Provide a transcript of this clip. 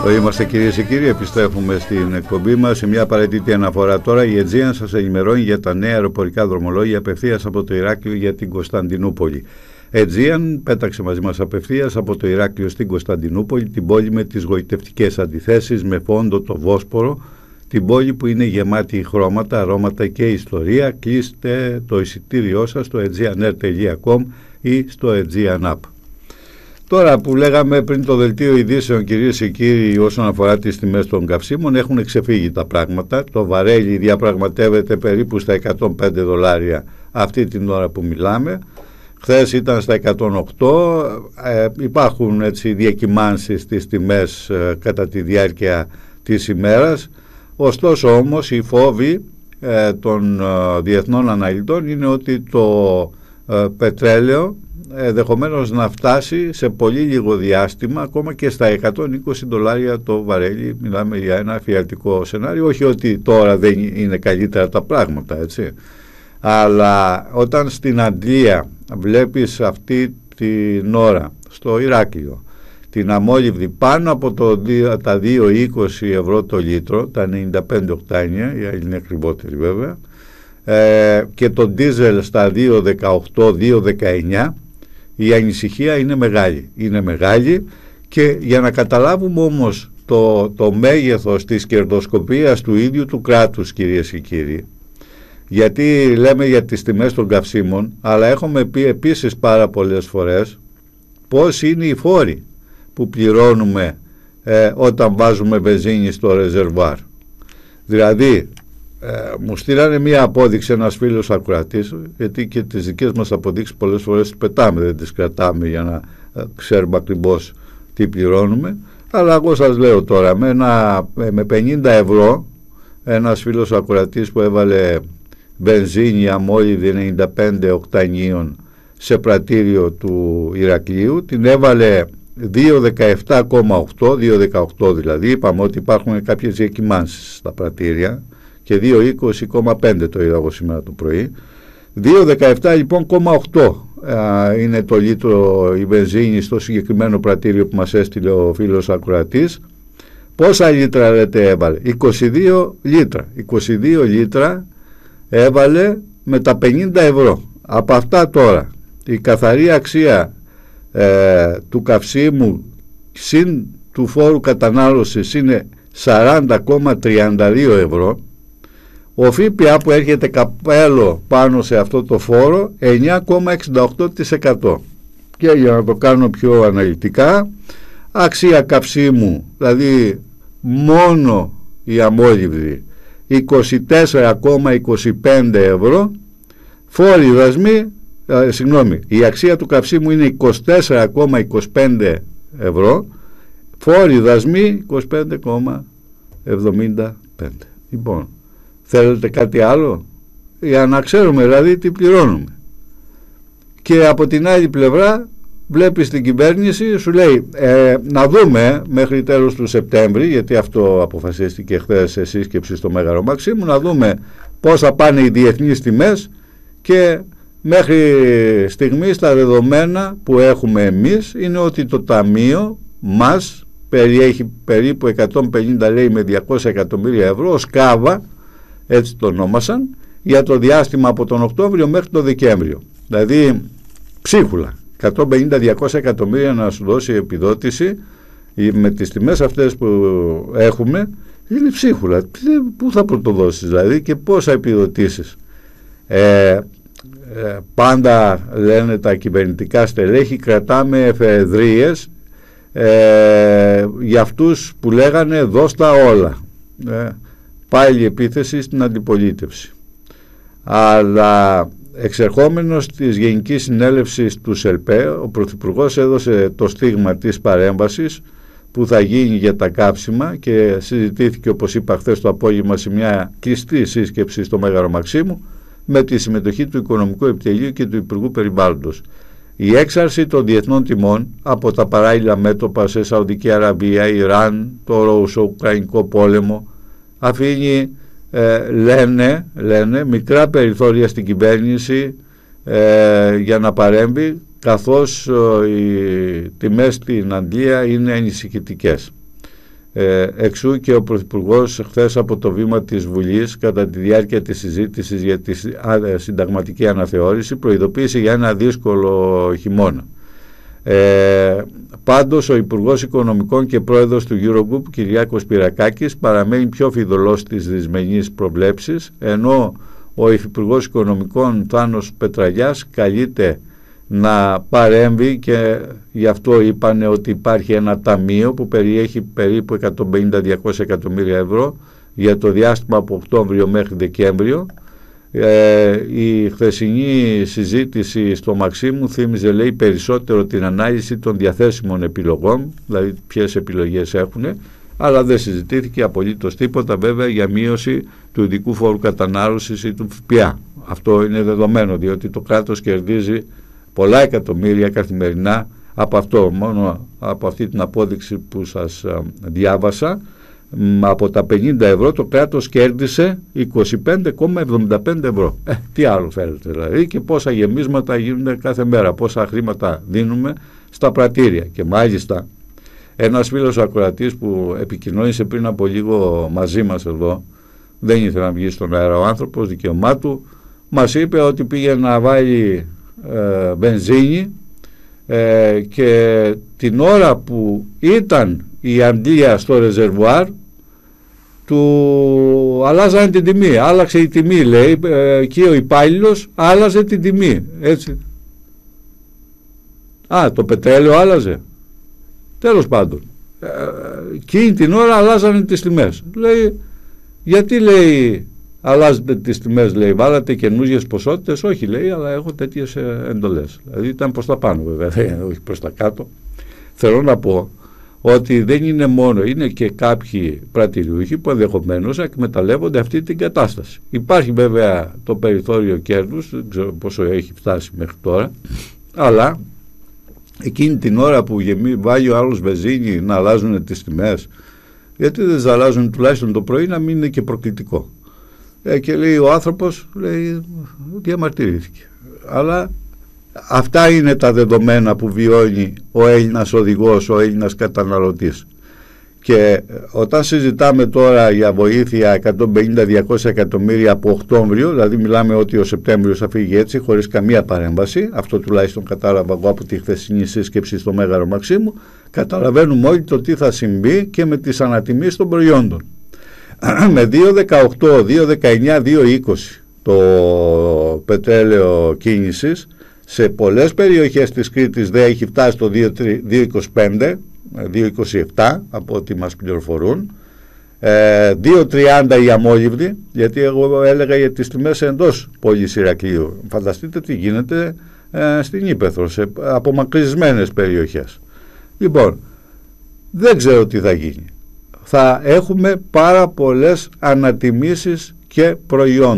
Είμαστε κυρίες και κύριοι, επιστρέφουμε στην εκπομπή μας. Σε μια απαραίτητη αναφορά τώρα, η Aegean σας ενημερώνει για τα νέα αεροπορικά δρομολόγια απευθείας από το Ηράκλειο για την Κωνσταντινούπολη. Aegean πέταξε μαζί μας απευθείας από το Ηράκλειο στην Κωνσταντινούπολη, την πόλη με τις γοητευτικές αντιθέσεις, με φόντο το Βόσπορο, την πόλη που είναι γεμάτη χρώματα, αρώματα και ιστορία. Κλείστε το εισιτήριό σας στο aegeanair.com ή στο Aegean App. Τώρα που λέγαμε πριν το δελτίο ειδήσεων, κυρίες και κύριοι, όσον αφορά τις τιμές των καυσίμων, έχουν ξεφύγει τα πράγματα. Το βαρέλι διαπραγματεύεται περίπου στα $105 αυτή την ώρα που μιλάμε. Χθες ήταν στα 108. Υπάρχουν έτσι διακυμάνσεις στις τιμές κατά τη διάρκεια της ημέρας. Ωστόσο όμως οι φόβοι των διεθνών αναλυτών είναι ότι το πετρέλαιο ενδεχομένως να φτάσει σε πολύ λίγο διάστημα ακόμα και στα $120 το βαρέλι. Μιλάμε για ένα φιαλτικό σενάριο, όχι ότι τώρα δεν είναι καλύτερα τα πράγματα, έτσι, αλλά όταν στην Αντλία βλέπεις αυτή την ώρα στο Ηράκλειο την αμόλυβδη πάνω από τα 2,20 ευρώ το λίτρο, τα 95 οκτάνια, είναι ακριβότερη βέβαια, και το ντίζελ στα 2,18-2,19, η ανησυχία είναι μεγάλη. Είναι μεγάλη, και για να καταλάβουμε όμως το μέγεθος της κερδοσκοπίας του ίδιου του κράτους, κυρίες και κύριοι, γιατί λέμε για τις τιμές των καυσίμων, αλλά έχουμε πει επίσης πάρα πολλές φορές πώς είναι οι φόροι που πληρώνουμε όταν βάζουμε βενζίνη στο ρεζερβάρ. Δηλαδή μου στείλανε μία απόδειξη ένας φίλος ακροατής, γιατί και τις δικές μας αποδείξεις πολλές φορές τις πετάμε, δεν τις κρατάμε για να ξέρουμε ακριβώς τι πληρώνουμε, αλλά εγώ σας λέω τώρα, με 50 ευρώ ένας φίλος ακροατής που έβαλε βενζίνη αμόλυβδη 95 οκτανίων σε πρατήριο του Ηρακλείου, την έβαλε 2,17,8, 2,18 δηλαδή. Είπαμε ότι υπάρχουν κάποιες διακυμάνσεις στα πρατήρια, και 2,20,5 το είδα εγώ σήμερα το πρωί. 2,17 λοιπόν 0,8 είναι το λίτρο η βενζίνη στο συγκεκριμένο πρατήριο που μας έστειλε ο φίλος ακροατής. Πόσα λίτρα λέτε έβαλε? 22 λίτρα. 22 λίτρα έβαλε με τα 50 ευρώ. Από αυτά τώρα η καθαρή αξία του καυσίμου συν του φόρου κατανάλωσης είναι 40,32 ευρώ. Ο ΦΠΑ που έρχεται καπέλο πάνω σε αυτό το φόρο 9,68%. Και για να το κάνω πιο αναλυτικά, αξία καυσίμου, δηλαδή μόνο η αμόλυβδη, 24,25 ευρώ. Φόροι δασμοί, η αξία του καυσίμου είναι 24,25 ευρώ. Φόροι δασμοί 25,75. Λοιπόν, θέλετε κάτι άλλο για να ξέρουμε δηλαδή τι πληρώνουμε? Και από την άλλη πλευρά βλέπεις την κυβέρνηση, σου λέει να δούμε μέχρι τέλος του Σεπτέμβρη, γιατί αυτό αποφασίστηκε χθες σε σύσκεψη στο Μέγαρο Μαξίμου, να δούμε πώς θα πάνε οι διεθνείς τιμές, και μέχρι στιγμής τα δεδομένα που έχουμε εμείς είναι ότι το ταμείο μας περιέχει περίπου 150 λέει με 200 εκατομμύρια ευρώ ως κάβα, έτσι το ονόμασαν, για το διάστημα από τον Οκτώβριο μέχρι τον Δεκέμβριο. Δηλαδή ψίχουλα 150-200 εκατομμύρια να σου δώσει επιδότηση με τις τιμές αυτές που έχουμε, είναι ψίχουλα. Πού θα πρωτοδώσεις δηλαδή και πόσα επιδοτήσεις? Πάντα λένε τα κυβερνητικά στελέχη, κρατάμε εφεδρείες για αυτούς που λέγανε δώστα όλα. Πάλι επίθεση στην αντιπολίτευση. Αλλά εξερχόμενος της Γενικής Συνέλευσης του ΣΕΛΠΕ, ο Πρωθυπουργός έδωσε το στίγμα της παρέμβασης που θα γίνει για τα κάψιμα, και συζητήθηκε, όπως είπα χθες το απόγευμα, σε μια κλειστή σύσκεψη στο Μέγαρο Μαξίμου με τη συμμετοχή του Οικονομικού Επιτελείου και του Υπουργού Περιβάλλοντος. Η έξαρση των διεθνών τιμών από τα παράλληλα μέτωπα σε Σαουδική Αραβία, Ιράν, το Ρώσο-Ουκρανικό πόλεμο αφήνει, λένε μικρά περιθώρια στην κυβέρνηση για να παρέμβει, καθώς οι τιμές στην Αγγλία είναι ανησυχητικές. Εξού και ο Πρωθυπουργός χθες από το βήμα της Βουλής, κατά τη διάρκεια της συζήτησης για τη συνταγματική αναθεώρηση, προειδοποίησε για ένα δύσκολο χειμώνα. Πάντως ο Υπουργός Οικονομικών και Πρόεδρος του Eurogroup, Κυριάκος Πυρακάκης, παραμένει πιο φιδωλός στις δυσμενείς προβλέψεις, ενώ ο Υφυπουργός Οικονομικών Θάνος Πετραγιάς καλείται να παρέμβει, και γι' αυτό είπαν ότι υπάρχει ένα ταμείο που περιέχει περίπου 150-200 εκατομμύρια ευρώ για το διάστημα από Οκτώβριο μέχρι Δεκέμβριο. Η χθεσινή συζήτηση στο Μαξίμου θύμιζε, λέει, περισσότερο την ανάλυση των διαθέσιμων επιλογών, δηλαδή ποιες επιλογές έχουν, αλλά δεν συζητήθηκε απολύτως τίποτα βέβαια για μείωση του ειδικού φόρου κατανάλωσης ή του ΦΠΑ. Αυτό είναι δεδομένο, διότι το κράτος κερδίζει πολλά εκατομμύρια καθημερινά από αυτό. Μόνο από αυτή την απόδειξη που σας διάβασα, από τα 50 ευρώ το κράτος κέρδισε 25,75 ευρώ. Τι άλλο θέλετε δηλαδή, και πόσα γεμίσματα γίνονται κάθε μέρα, πόσα χρήματα δίνουμε στα πρατήρια. Και μάλιστα ένας φίλος ακροατής που επικοινώνησε πριν από λίγο μαζί μας εδώ, δεν ήθελε να βγει στον αέρα ο άνθρωπος, δικαίωμά του, μας είπε ότι πήγε να βάλει βενζίνη και την ώρα που ήταν η αντλία στο ρεζερβουάρ του αλλάζανε την τιμή. Άλλαξε η τιμή, λέει, εκεί ο υπάλληλος άλλαζε την τιμή, έτσι. Το πετρέλαιο άλλαζε. Τέλος πάντων, εκείνη την ώρα αλλάζανε τις τιμές. Λέει, γιατί, λέει, αλλάζετε τις τιμές, λέει, βάλατε καινούργιες ποσότητες? Όχι, λέει, αλλά έχω τέτοιες εντολές. Δηλαδή ήταν προς τα πάνω βέβαια, όχι προς τα κάτω. Θέλω να πω ότι δεν είναι μόνο, είναι και κάποιοι πρατηριούχοι που ενδεχομένως εκμεταλλεύονται αυτή την κατάσταση. Υπάρχει βέβαια το περιθώριο κέρδους, δεν ξέρω πόσο έχει φτάσει μέχρι τώρα, αλλά εκείνη την ώρα που βάλει ο άλλος βενζίνη να αλλάζουν τις τιμές, γιατί δεν τις αλλάζουν τουλάχιστον το πρωί, να μην είναι και προκλητικό. Και λέει ο άνθρωπος, λέει, διαμαρτυρήθηκε. Αλλά αυτά είναι τα δεδομένα που βιώνει ο Έλληνας οδηγός, ο Έλληνας καταναλωτής. Και όταν συζητάμε τώρα για βοήθεια 150-200 εκατομμύρια από Οκτώβριο, δηλαδή μιλάμε ότι ο Σεπτέμβριος θα φύγει έτσι χωρίς καμία παρέμβαση, αυτό τουλάχιστον κατάλαβα εγώ από τη χθεσινή σύσκεψη στο Μέγαρο Μαξίμου, καταλαβαίνουμε όλοι το τι θα συμβεί και με τις ανατιμήσεις των προϊόντων. Με 2,18, 2,19, 2,20 το πετρέλαιο κίνησης, σε πολλές περιοχές της Κρήτης δεν έχει φτάσει στο 2,25, 2,27 από ό,τι μας πληροφορούν, 2,30 η αμόλυβδη, γιατί εγώ έλεγα για τις τιμές εντός πόλης Ηρακλείου. Φανταστείτε τι γίνεται στην Ύπαιθρο, σε απομακρυσμένες περιοχές. Λοιπόν, δεν ξέρω τι θα γίνει. Θα έχουμε πάρα πολλές ανατιμήσεις και προϊόντα.